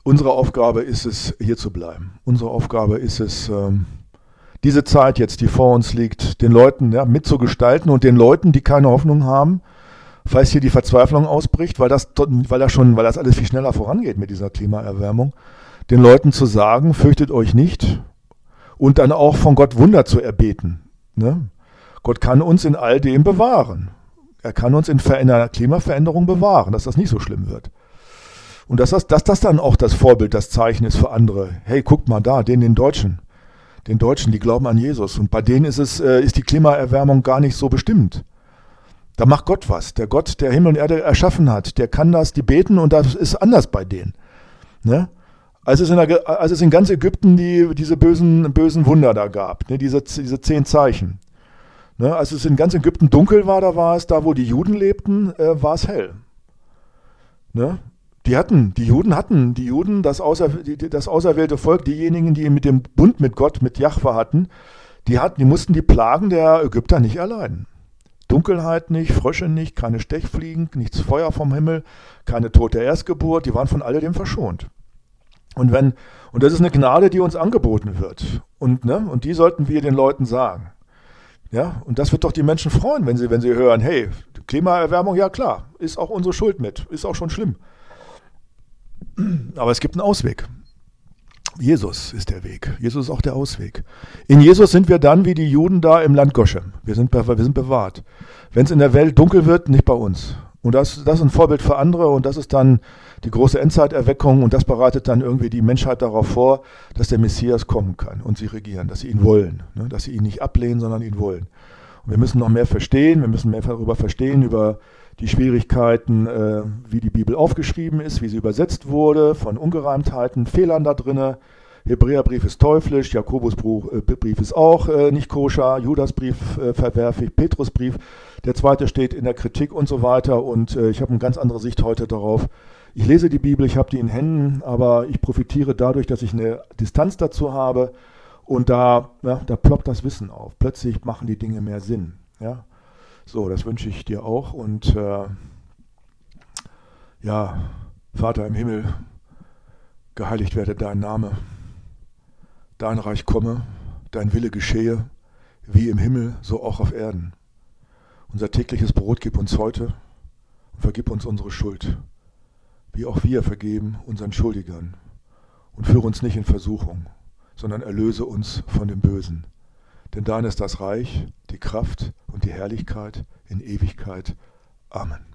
Unsere Aufgabe ist es, hier zu bleiben. Unsere Aufgabe ist es, diese Zeit jetzt, die vor uns liegt, den Leuten mitzugestalten und den Leuten, die keine Hoffnung haben, falls hier die Verzweiflung ausbricht, weil das alles viel schneller vorangeht mit dieser Klimaerwärmung, den Leuten zu sagen, fürchtet euch nicht und dann auch von Gott Wunder zu erbeten. Ne? Gott kann uns in all dem bewahren. Er kann uns in einer Klimaveränderung bewahren, dass das nicht so schlimm wird. Und dass das dann auch das Vorbild, das Zeichen ist für andere. Hey, guckt mal da, den Deutschen. Den Deutschen, die glauben an Jesus. Und bei denen ist die Klimaerwärmung gar nicht so bestimmt. Da macht Gott was. Der Gott, der Himmel und Erde erschaffen hat, der kann das, die beten und das ist anders bei denen. Ne? Als es in ganz Ägypten diese bösen Wunder da gab, ne? diese 10 Zeichen. Ne? Als es in ganz Ägypten dunkel war, da wo die Juden lebten, war es hell. Ne? Die Juden, das auserwählte Volk, diejenigen, die mit dem Bund mit Gott, mit Jahwe hatten, die mussten die Plagen der Ägypter nicht erleiden. Dunkelheit nicht, Frösche nicht, keine Stechfliegen, nichts Feuer vom Himmel, keine tote Erstgeburt, die waren von alledem verschont. Und das ist eine Gnade, die uns angeboten wird. Und die sollten wir den Leuten sagen. Ja, und das wird doch die Menschen freuen, wenn sie hören, hey, Klimaerwärmung, ja klar, ist auch unsere Schuld mit, ist auch schon schlimm. Aber es gibt einen Ausweg. Jesus ist der Weg. Jesus ist auch der Ausweg. In Jesus sind wir dann wie die Juden da im Land Goshen. Wir sind bewahrt. Wenn es in der Welt dunkel wird, nicht bei uns. Und das ist ein Vorbild für andere und das ist dann die große Endzeiterweckung und das bereitet dann irgendwie die Menschheit darauf vor, dass der Messias kommen kann und sie regieren, dass sie ihn wollen. Ne? Dass sie ihn nicht ablehnen, sondern ihn wollen. Und wir müssen noch mehr verstehen, wir müssen mehr darüber verstehen, über die Schwierigkeiten, wie die Bibel aufgeschrieben ist, wie sie übersetzt wurde, von Ungereimtheiten, Fehlern da drinne. Hebräerbrief ist teuflisch, Jakobusbrief ist auch nicht koscher, Judasbrief verwerflich, Petrusbrief, der zweite steht in der Kritik und so weiter. Und ich habe eine ganz andere Sicht heute darauf. Ich lese die Bibel, ich habe die in Händen, aber ich profitiere dadurch, dass ich eine Distanz dazu habe und da ploppt das Wissen auf. Plötzlich machen die Dinge mehr Sinn. Ja? So, das wünsche ich dir auch und Vater im Himmel, geheiligt werde dein Name, dein Reich komme, dein Wille geschehe, wie im Himmel, so auch auf Erden. Unser tägliches Brot gib uns heute und vergib uns unsere Schuld, wie auch wir vergeben unseren Schuldigern. Und führe uns nicht in Versuchung, sondern erlöse uns von dem Bösen. Denn dein ist das Reich, die Kraft und die Herrlichkeit in Ewigkeit. Amen.